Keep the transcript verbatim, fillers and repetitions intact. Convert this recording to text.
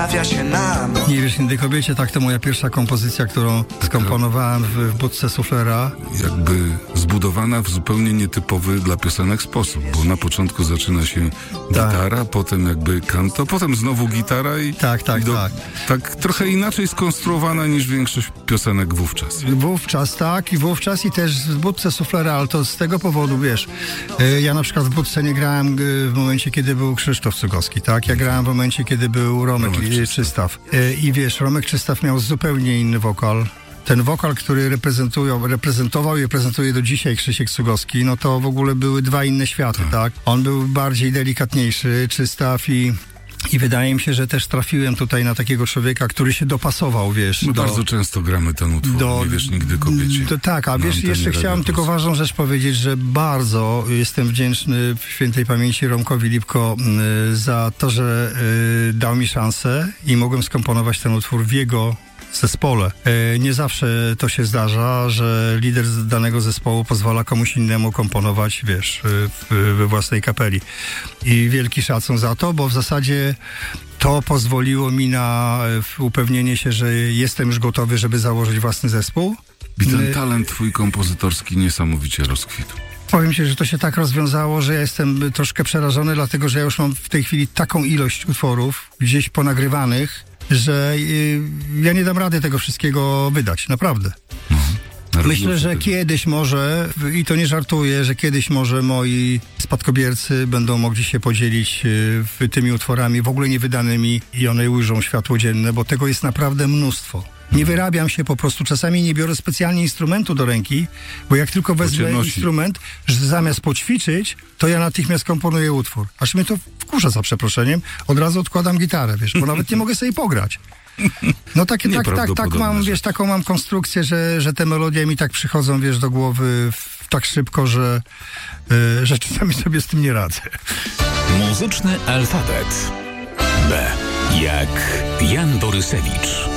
trafia się nam. Nie wiesz, Nigdy kobiecie, tak to moja pierwsza kompozycja, którą skomponowałem w, w budce suflera. Jakby zbudowana w zupełnie nietypowy dla piosenek sposób, bo na początku zaczyna się gitara, tak. potem jakby kanto, potem znowu gitara i tak, tak, i do, tak. tak trochę inaczej skonstruowana niż większość piosenek wówczas. Wówczas, tak, i wówczas i też w budce suflera, ale to z tego powodu, wiesz, ja na przykład w budce nie grałem w momencie, kiedy był Krzysztof Cugowski, tak, ja grałem w momencie, kiedy był Romek, Romek Czystaw. Czystaw. I wiesz, Romek Czystaw miał zupełnie inny wokal. Ten wokal, który reprezentują, reprezentował i reprezentuje do dzisiaj Krzysiek Cugowski, no to w ogóle były dwa inne światy, tak? tak? On był bardziej delikatniejszy, Czystaw i... I wydaje mi się, że też trafiłem tutaj na takiego człowieka, który się dopasował, wiesz. My do, bardzo często gramy ten utwór, do, nie wiesz Nigdy kobiecie. To, tak, a wiesz, jeszcze chciałem tylko ważną rzecz powiedzieć, że bardzo jestem wdzięczny w świętej pamięci Romkowi Lipko y, za to, że y, dał mi szansę i mogłem skomponować ten utwór w jego zespole. E, nie zawsze to się zdarza, że lider z danego zespołu pozwala komuś innemu komponować, wiesz, w, we własnej kapeli. I wielki szacun za to, bo w zasadzie to pozwoliło mi na upewnienie się, że jestem już gotowy, żeby założyć własny zespół. I ten talent twój kompozytorski niesamowicie rozkwitł. Powiem ci, że to się tak rozwiązało, że ja jestem troszkę przerażony, dlatego że ja już mam w tej chwili taką ilość utworów gdzieś ponagrywanych, że y, ja nie dam rady tego wszystkiego wydać, naprawdę. Mhm. Myślę, że kiedyś może, i to nie żartuję, że kiedyś może moi spadkobiercy będą mogli się podzielić y, tymi utworami w ogóle niewydanymi i one ujrzą światło dzienne, bo tego jest naprawdę mnóstwo. Nie wyrabiam się po prostu, czasami nie biorę specjalnie instrumentu do ręki, bo jak tylko wezmę instrument, że zamiast poćwiczyć, to ja natychmiast komponuję utwór. Aż mnie to wkurza, za przeproszeniem, od razu odkładam gitarę, wiesz, bo nawet nie mogę sobie pograć. No takie, tak, tak, tak mam, wiesz, taką mam konstrukcję, że, że te melodie mi tak przychodzą, wiesz, do głowy w, tak szybko, że, yy, że czasami sobie z tym nie radzę. Muzyczny alfabet. B jak Jan Borysewicz.